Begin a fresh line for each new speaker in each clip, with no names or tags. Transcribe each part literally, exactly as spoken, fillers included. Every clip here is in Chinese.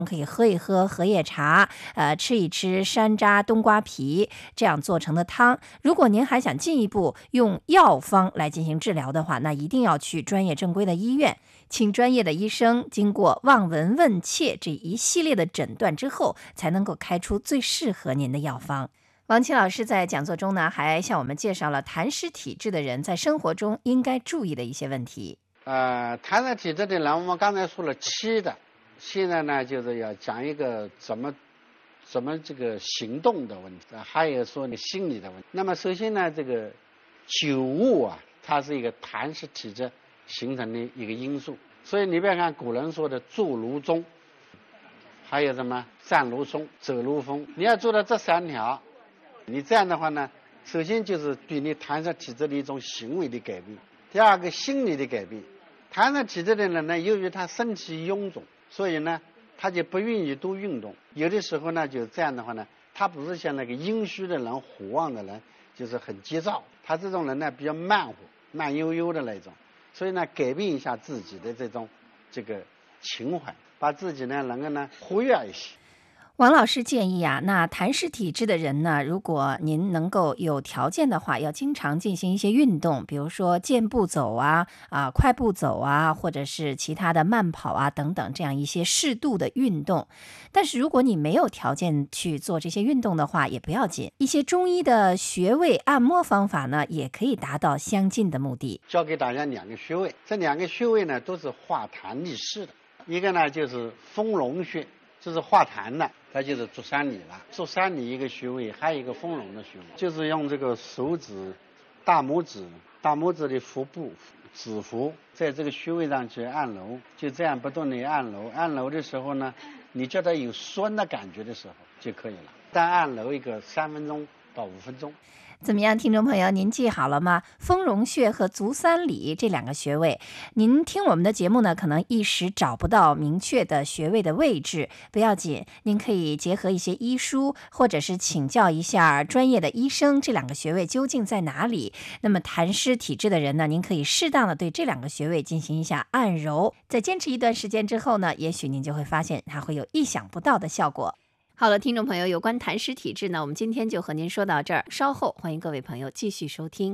可以喝一喝荷叶茶，呃，吃一吃山楂、冬瓜皮这样做成的汤。如果您还想进一步用药方来进行治疗的话，那一定要去专业正规的医院，请专业的医生经过望闻问切这一系列的诊断之后，才能够开出最适合您的药方。王琦老师在讲座中呢，还向我们介绍了痰湿体质的人在生活中应该注意的一些问题。
呃，痰湿体质的人，我们刚才说了七的。现在呢，就是要讲一个怎么怎么这个行动的问题，还有说你心理的问题。那么首先呢，这个酒物啊，它是一个痰湿体质形成的一个因素。所以你别看古人说的坐如钟，还有什么站如松，走如风，你要做到这三条，你这样的话呢，首先就是对你痰湿体质的一种行为的改变，第二个心理的改变。痰湿体质的人呢，由于他身体臃肿，所以呢，他就不愿意多运动。有的时候呢，就这样的话呢，他不是像那个阴虚的人、火旺的人，就是很急躁。他这种人呢，比较慢活、慢悠悠的那种。所以呢，改变一下自己的这种这个情怀，把自己呢能够呢活跃一些。
王老师建议啊，那痰湿体质的人呢，如果您能够有条件的话，要经常进行一些运动，比如说健步走啊、啊快步走啊，或者是其他的慢跑啊等等，这样一些适度的运动。但是如果你没有条件去做这些运动的话，也不要紧，一些中医的穴位按摩方法呢，也可以达到相近的目的。
教给大家两个穴位，这两个穴位呢都是化痰利湿的，一个呢就是丰隆穴，这是化痰的，它就是足三里了。足三里一个穴位，还有一个丰隆的穴位，就是用这个手指、大拇指、大拇指的腹部、指腹，在这个穴位上去按揉，就这样不断的按揉。按揉的时候呢，你觉得有酸的感觉的时候就可以了。但按揉一个三分钟到五分钟。
怎么样，听众朋友，您记好了吗？丰隆穴和足三里这两个穴位，您听我们的节目呢，可能一时找不到明确的穴位的位置，不要紧，您可以结合一些医书，或者是请教一下专业的医生，这两个穴位究竟在哪里。那么痰湿体质的人呢，您可以适当的对这两个穴位进行一下按揉，在坚持一段时间之后呢，也许您就会发现它会有意想不到的效果。好了，听众朋友，有关痰湿体质呢，我们今天就和您说到这儿，稍后欢迎各位朋友继续收听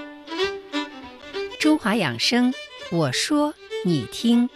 中华养生，我说你听。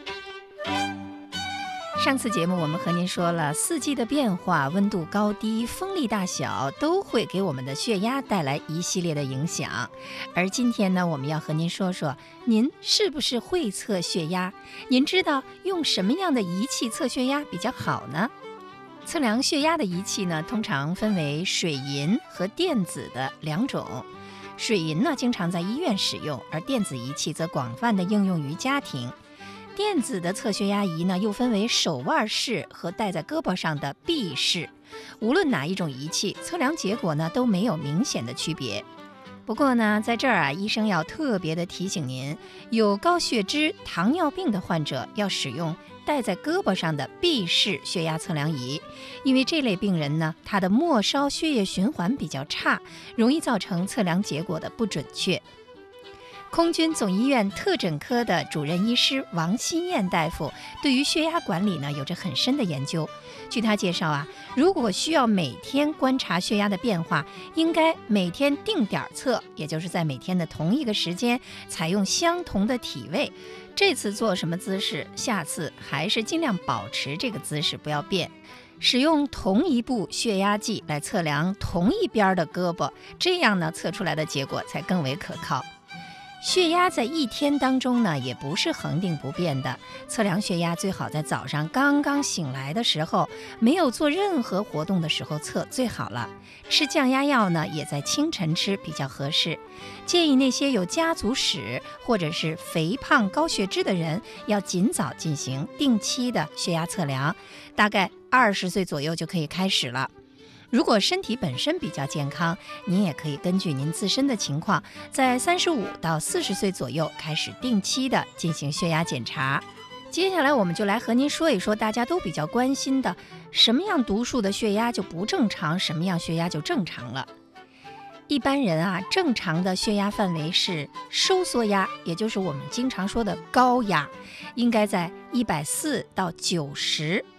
上次节目我们和您说了，四季的变化、温度高低、风力大小都会给我们的血压带来一系列的影响。而今天呢，我们要和您说说，您是不是会测血压？您知道用什么样的仪器测血压比较好呢？测量血压的仪器呢，通常分为水银和电子的两种。水银呢，经常在医院使用，而电子仪器则广泛的应用于家庭。电子的测血压仪呢，又分为手腕式和戴在胳膊上的臂式。无论哪一种仪器，测量结果呢，都没有明显的区别。不过呢，在这儿啊，医生要特别的提醒您，有高血脂、糖尿病的患者要使用戴在胳膊上的臂式血压测量仪，因为这类病人呢，他的末梢血液循环比较差，容易造成测量结果的不准确。空军总医院特诊科的主任医师王新燕大夫对于血压管理呢，有着很深的研究。据他介绍啊，如果需要每天观察血压的变化，应该每天定点测，也就是在每天的同一个时间，采用相同的体位。这次做什么姿势，下次还是尽量保持这个姿势，不要变。使用同一部血压计来测量同一边的胳膊，这样呢，测出来的结果才更为可靠。血压在一天当中呢，也不是恒定不变的。测量血压最好在早上刚刚醒来的时候，没有做任何活动的时候测最好了。吃降压药呢，也在清晨吃比较合适。建议那些有家族史或者是肥胖高血脂的人，要尽早进行定期的血压测量，大概二十岁左右就可以开始了。如果身体本身比较健康，您也可以根据您自身的情况，在三十五到四十岁左右开始定期的进行血压检查。接下来我们就来和您说一说大家都比较关心的，什么样度数的血压就不正常，什么样血压就正常了。一般人啊，正常的血压范围是收缩压，也就是我们经常说的高压，应该在一百四到九十。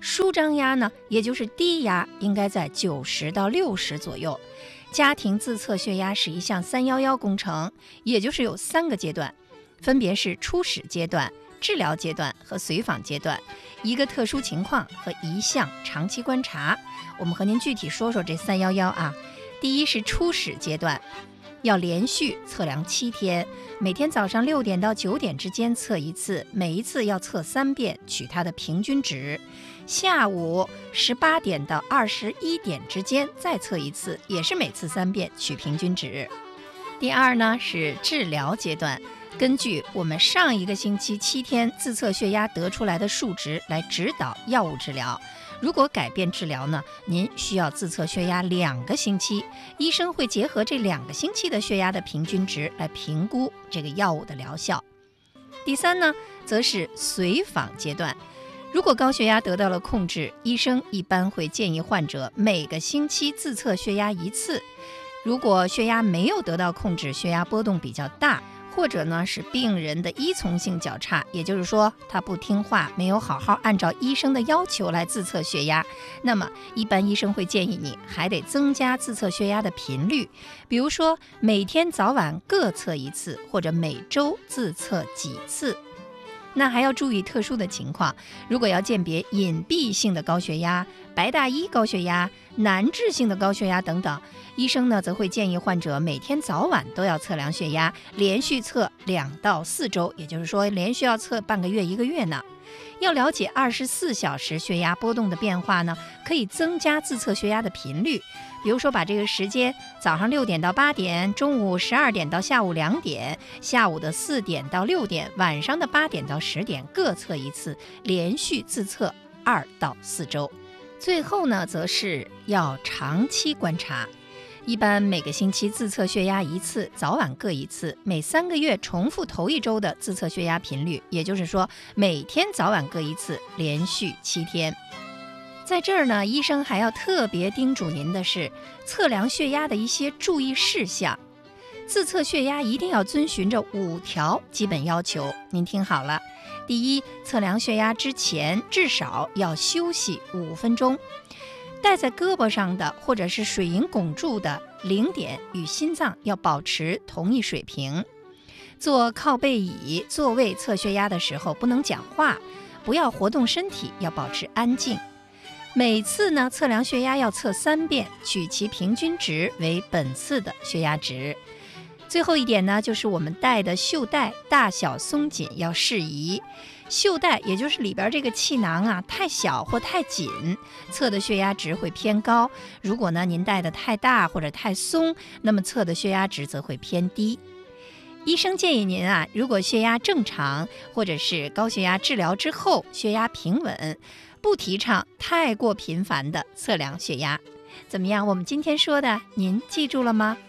舒张压呢，也就是低压，应该在九十到六十左右。家庭自测血压是一项三一一工程，也就是有三个阶段，分别是初始阶段、治疗阶段和随访阶段，一个特殊情况和一项长期观察。我们和您具体说说这三一一啊。第一是初始阶段，要连续测量七天，每天早上六点到九点之间测一次，每一次要测三遍，取它的平均值。下午十八点到二十一点之间再测一次，也是每次三遍，取平均值。第二呢是治疗阶段，根据我们上一个星期七天自测血压得出来的数值来指导药物治疗。如果改变治疗呢，您需要自测血压两个星期，医生会结合这两个星期的血压的平均值来评估这个药物的疗效。第三呢，则是随访阶段。如果高血压得到了控制，医生一般会建议患者每个星期自测血压一次。如果血压没有得到控制，血压波动比较大，或者呢是病人的依从性较差，也就是说他不听话，没有好好按照医生的要求来自测血压，那么一般医生会建议你还得增加自测血压的频率，比如说每天早晚各测一次，或者每周自测几次。那还要注意特殊的情况，如果要鉴别隐蔽性的高血压、白大衣高血压、难治性的高血压等等，医生呢则会建议患者每天早晚都要测量血压，连续测两到四周，也就是说连续要测半个月一个月呢。要了解二十四小时血压波动的变化呢，可以增加自测血压的频率，比如说把这个时间早上六点到八点，中午十二点到下午两点，下午的四点到六点，晚上的八点到十点各测一次，连续自测二到四周。最后呢，则是要长期观察。一般每个星期自测血压一次，早晚各一次，每三个月重复头一周的自测血压频率，也就是说每天早晚各一次，连续七天。在这儿呢，医生还要特别叮嘱您的是测量血压的一些注意事项。自测血压一定要遵循着五条基本要求，您听好了。第一，测量血压之前至少要休息五分钟。戴在胳膊上的或者是水银汞柱的零点与心脏要保持同一水平。坐靠背椅座位测血压的时候不能讲话，不要活动身体，要保持安静。每次呢测量血压要测三遍，取其平均值为本次的血压值。最后一点呢，就是我们戴的袖带大小松紧要适宜。袖带也就是里边这个气囊啊，太小或太紧，测的血压值会偏高。如果呢您戴的太大或者太松，那么测的血压值则会偏低。医生建议您啊，如果血压正常，或者是高血压治疗之后血压平稳，不提倡太过频繁的测量血压。怎么样？我们今天说的您记住了吗？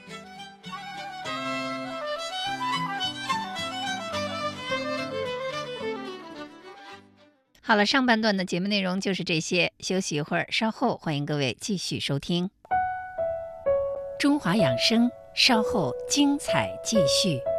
好了，上半段的节目内容就是这些，休息一会儿，稍后欢迎各位继续收听中华养生，稍后精彩继续。